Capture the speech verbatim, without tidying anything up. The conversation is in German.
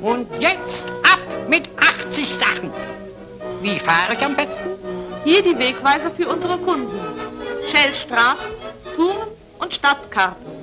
Und jetzt ab mit achtzig Sachen. Wie fahre ich am besten? Hier die Wegweiser für unsere Kunden. Shell Straßen, Touren und Stadtkarten.